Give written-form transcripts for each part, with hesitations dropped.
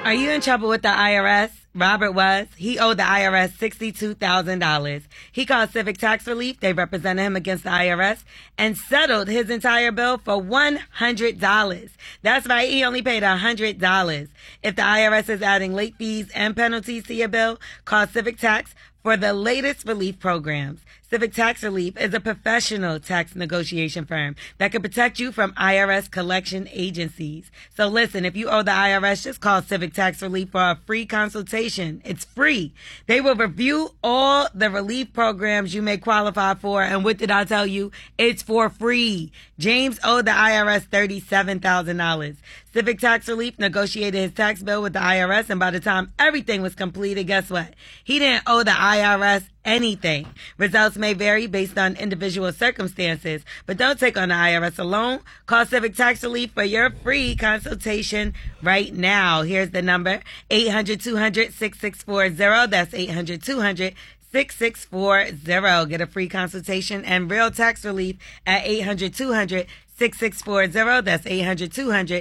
Are you in trouble with the IRS? Robert was. He owed the IRS $62,000. He called Civic Tax Relief. They represented him against the IRS and settled his entire bill for $100. That's right. He only paid $100. If the IRS is adding late fees and penalties to your bill, call Civic Tax for the latest relief programs. Civic Tax Relief is a professional tax negotiation firm that can protect you from IRS collection agencies. So listen, if you owe the IRS, just call Civic Tax Relief for a free consultation. It's free. They will review all the relief programs you may qualify for. And what did I tell you? It's for free. James owed the IRS $37,000. Civic Tax Relief negotiated his tax bill with the IRS, and by the time everything was completed, guess what? He didn't owe the IRS anything. Results may vary based on individual circumstances, but don't take on the IRS alone. Call Civic Tax Relief for your free consultation right now. Here's the number, 800-200-6640. That's 800-200-6640. Get a free consultation and real tax relief at 800-200-6640. That's 800-200-6640.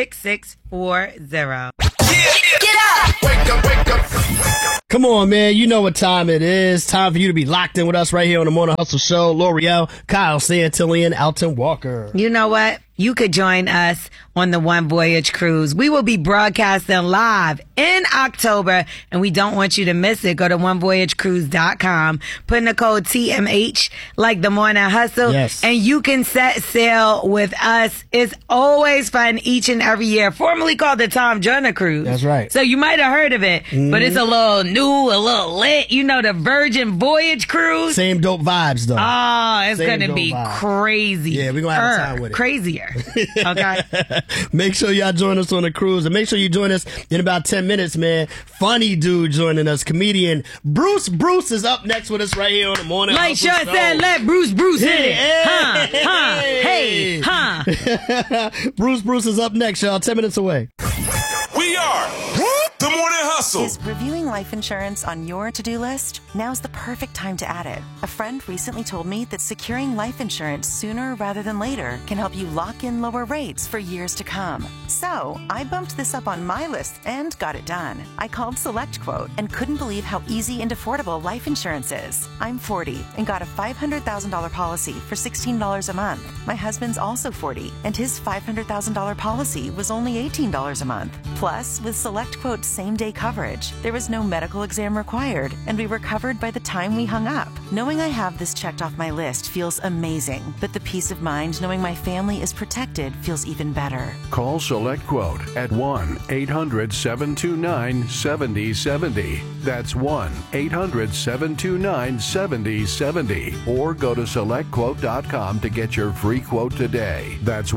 Get up! Wake up, wake up. Come on, man. You know what time it is. Time for you to be locked in with us right here on the Morning Hustle Show. L'Oreal, Kyle Santillan, Alton Walker. You know what? You could join us on the One Voyage Cruise. We will be broadcasting live in October, and we don't want you to miss it. Go to onevoyagecruise.com, put in the code TMH, like the Morning Hustle, yes, and you can set sail with us. It's always fun each and every year, formerly called the Tom Joyner Cruise. That's right. So you might have heard of it, but it's a little new, a little lit. You know, the Virgin Voyage Cruise. Same dope vibes, though. Oh, it's going to be crazy. Yeah, we're going to have a time with it. Crazier. Okay. Make sure y'all join us on the cruise, and make sure you join us in about 10 minutes, man. Funny dude joining us, comedian Bruce. Bruce is up next with us right here on the Morning Like Hustle Sean Show. said, let Bruce hit it. Hey. Bruce is up next, y'all. 10 minutes away. We are the Morning Hustle. Is reviewing life insurance on your to-do list? Now's the perfect time to add it. A friend recently told me that securing life insurance sooner rather than later can help you lock in lower rates for years to come. So I bumped this up on my list and got it done. I called SelectQuote and couldn't believe how easy and affordable life insurance is. I'm 40 and got a $500,000 policy for $16 a month. My husband's also 40 and his $500,000 policy was only $18 a month. Plus, with SelectQuote's same-day coverage, there was no medical exam required, and we were covered by the time we hung up. Knowing I have this checked off my list feels amazing, but the peace of mind knowing my family is protected feels even better. Call SelectQuote at 1-800-729-7070. That's 1-800-729-7070. Or go to SelectQuote.com to get your free quote today. That's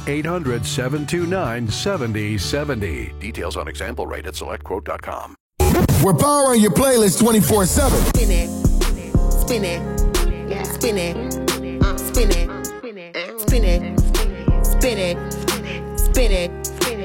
1-800-729-7070. Details on example rate at SelectQuote.com. We're powering your playlist 24/7. Spin it, spin it, yeah. Spin it, spin it, spin it, spin it, spin it, spin it.